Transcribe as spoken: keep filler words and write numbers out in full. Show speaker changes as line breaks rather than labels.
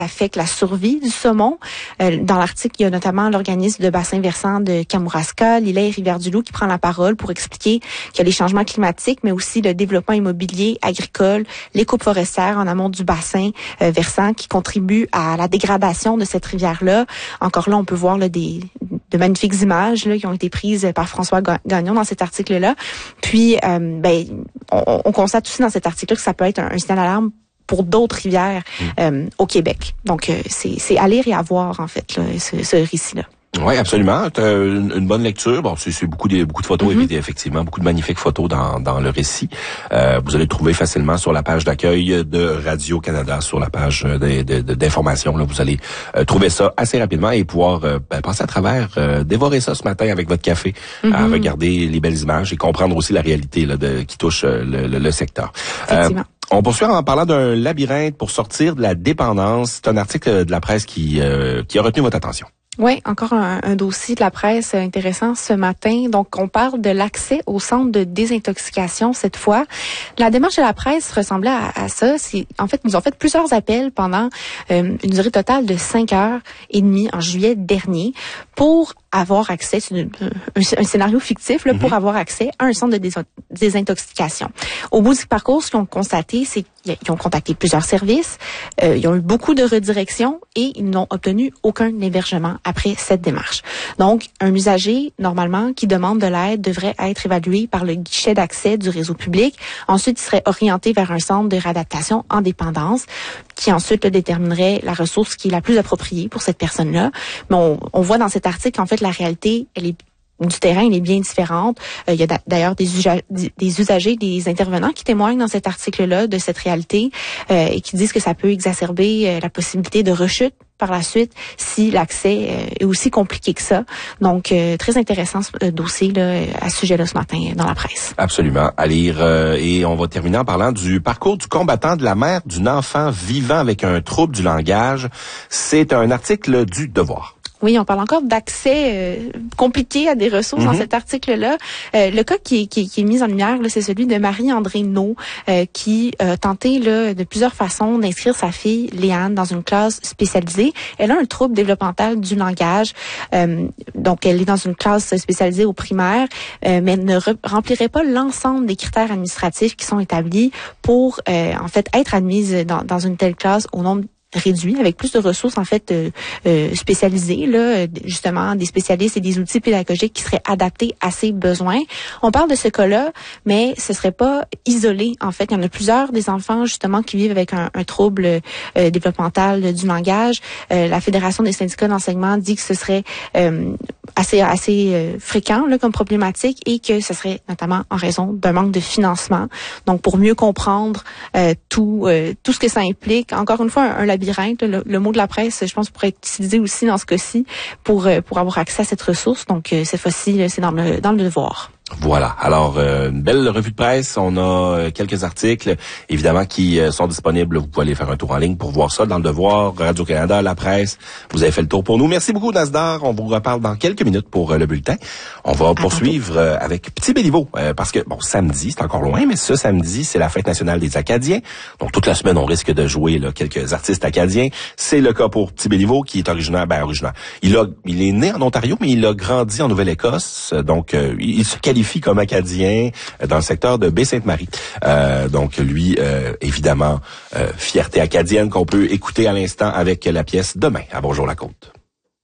affecte la survie du saumon. Euh, dans l'article, il y a notamment l'organisme de bassin versant de Kamouraska, l'Îlet et Rivière-du-Loup qui prend la parole pour expliquer qu'il y a les changements climatiques, mais aussi le développement immobilier, agricole, les coupes forestières en amont du bassin euh, versant qui contribuent à la dégradation de cette rivière-là. Encore là, on peut voir là, des de magnifiques images là, qui ont été prises par François Gagnon dans cet article-là. Puis, euh, ben, on, on constate aussi dans cet article-là que ça peut être un, un signal d'alarme pour d'autres rivières euh, au Québec. Donc, euh, c'est, c'est à lire et à voir, en fait, là, ce, ce récit-là.
Oui, absolument. T'as une, une bonne lecture. Bon, c'est, c'est beaucoup de beaucoup de photos, mm-hmm. effectivement, beaucoup de magnifiques photos dans dans le récit. Euh, vous allez le trouver facilement sur la page d'accueil de Radio-Canada, sur la page de, de, de, d'information. Là, vous allez euh, trouver ça assez rapidement et pouvoir euh, ben, passer à travers, euh, dévorer ça ce matin avec votre café, mm-hmm. à regarder les belles images et comprendre aussi la réalité là, de, qui touche euh, le, le, le secteur.
Effectivement.
Euh, On poursuit en parlant d'un labyrinthe pour sortir de la dépendance. C'est un article de la presse qui euh, qui a retenu votre attention.
Oui, encore un, un dossier de la presse intéressant ce matin. Donc, on parle de l'accès au centre de désintoxication cette fois. La démarche de la presse ressemblait à, à ça. C'est, en fait, nous ont fait plusieurs appels pendant euh, une durée totale de cinq heures et demie en juillet dernier pour avoir accès, c'est une, un, un scénario fictif, là, mm-hmm. pour avoir accès à un centre de dés, désintoxication. Au bout du parcours, ce qu'ils ont constaté, c'est qu'ils ont contacté plusieurs services, euh, ils ont eu beaucoup de redirections et ils n'ont obtenu aucun hébergement après cette démarche. Donc, un usager, normalement, qui demande de l'aide devrait être évalué par le guichet d'accès du réseau public. Ensuite, il serait orienté vers un centre de réadaptation en dépendance qui ensuite le déterminerait la ressource qui est la plus appropriée pour cette personne-là. Mais on, on voit dans cet article qu'en fait, la réalité, elle est du terrain, elle est bien différente. Euh, il y a d'ailleurs des, usa- des usagers, des intervenants qui témoignent dans cet article-là de cette réalité euh, et qui disent que ça peut exacerber euh, la possibilité de rechute par la suite si l'accès euh, est aussi compliqué que ça. Donc, euh, très intéressant ce euh, dossier là, à ce sujet-là ce matin dans la presse.
Absolument. À lire. Euh, et on va terminer en parlant du parcours du combattant de la mère d'un enfant vivant avec un trouble du langage. C'est un article du Devoir.
Oui, on parle encore d'accès euh, compliqué à des ressources mm-hmm. dans cet article-là. Euh, le cas qui est, qui, qui est mis en lumière, là, c'est celui de Marie-André Naud, euh, qui a tenté là, de plusieurs façons d'inscrire sa fille, Léane, dans une classe spécialisée. Elle a un trouble développemental du langage. Euh, donc, elle est dans une classe spécialisée au primaire, euh, mais elle ne re- remplirait pas l'ensemble des critères administratifs qui sont établis pour, euh, en fait, être admise dans, dans une telle classe au nombre réduit, avec plus de ressources en fait euh, euh, spécialisées, là, justement des spécialistes et des outils pédagogiques qui seraient adaptés à ses besoins. On parle de ce cas-là, mais ce serait pas isolé. En fait, il y en a plusieurs des enfants justement qui vivent avec un, un trouble euh, développemental du langage. Euh, la Fédération des syndicats d'enseignement dit que ce serait euh, assez assez euh, fréquent là, comme problématique et que ce serait notamment en raison d'un manque de financement. Donc, pour mieux comprendre euh, tout euh, tout ce que ça implique, encore une fois, un, un labyrinthe, le, le mot de la presse, je pense, pourrait être utilisé aussi dans ce cas-ci pour euh, pour avoir accès à cette ressource. Donc, euh, cette fois-ci, là, c'est dans le dans le devoir.
Voilà. Alors, euh, une belle revue de presse. On a euh, quelques articles, évidemment, qui euh, sont disponibles. Vous pouvez aller faire un tour en ligne pour voir ça dans le Devoir, Radio-Canada, la presse. Vous avez fait le tour pour nous. Merci beaucoup, Nasdar. On vous reparle dans quelques minutes pour euh, le bulletin. On va poursuivre euh, avec Petit Béliveau, euh, parce que, bon, samedi, c'est encore loin, mais ce samedi, c'est la fête nationale des Acadiens. Donc, toute la semaine, on risque de jouer là, quelques artistes acadiens. C'est le cas pour Petit Béliveau, qui est originaire, ben, originaire. Il a, il est né en Ontario, mais il a grandi en Nouvelle-Écosse. Donc, euh, il, il se qualifie comme acadien dans le secteur de Baie-Sainte-Marie. Euh, donc lui, euh, évidemment, euh, fierté acadienne qu'on peut écouter à l'instant avec la pièce Demain à Bonjour la Côte.